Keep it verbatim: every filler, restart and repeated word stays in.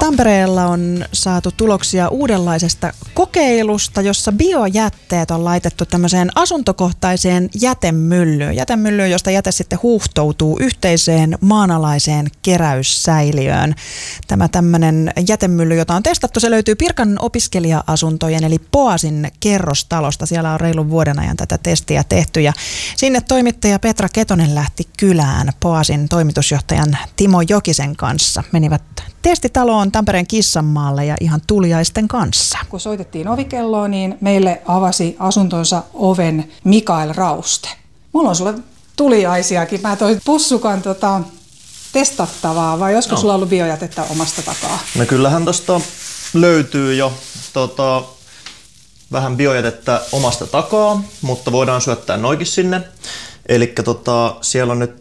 Tampereella on saatu tuloksia uudenlaisesta kokeilusta, jossa biojätteet on laitettu tämmöiseen asuntokohtaiseen jätemyllyyn. Jätemyllyyn, josta jäte sitten huuhtoutuu yhteiseen maanalaiseen keräyssäiliöön. Tämä tämmöinen jätemylly, jota on testattu, se löytyy Pirkan opiskelija-asuntojen eli Poasin kerrostalosta. Siellä on reilun vuoden ajan tätä testiä tehty ja sinne toimittaja Petra Ketonen lähti kylään Poasin toimitusjohtajan Timo Jokisen kanssa. Menivät testitaloon Tampereen Kissanmaalle ja ihan tuliaisten kanssa. Kun soitettiin ovikelloa, niin meille avasi asuntonsa oven Mikael Rauste. Mulla on sulle tuliaisiakin. Mä toin pussukan tota, testattavaa, vai olisiko no. sulla ollut biojätettä omasta takaa? No kyllähän tosta löytyy jo tota, vähän biojätettä omasta takaa, mutta voidaan syöttää noikin sinne. Elikkä tota, siellä on nyt